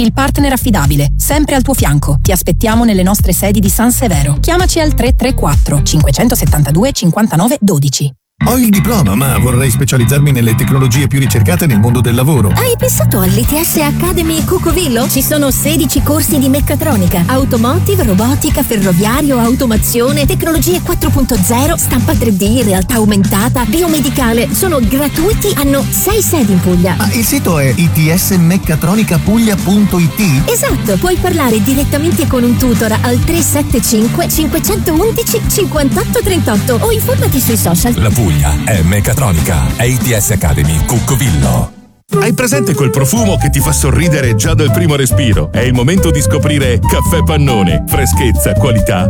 il partner affidabile, sempre al tuo fianco. Ti aspettiamo nelle nostre sedi di San Severo. Chiamaci al 334 572 59 12. Ho il diploma, ma vorrei specializzarmi nelle tecnologie più ricercate nel mondo del lavoro. Hai pensato all'ITS Academy Cucovillo? Ci sono 16 corsi di meccatronica, automotive, robotica, ferroviario, automazione, tecnologie 4.0, stampa 3D, realtà aumentata, biomedicale. Sono gratuiti, hanno 6 sedi in Puglia. Ah, il sito è itsmeccatronicapuglia.it? Esatto, puoi parlare direttamente con un tutor al 375 511 5838 o informati sui social. La Puglia è meccatronica, è ITS Academy Cuccovillo. Hai presente quel profumo che ti fa sorridere già dal primo respiro? È il momento di scoprire Caffè Pannone. Freschezza, qualità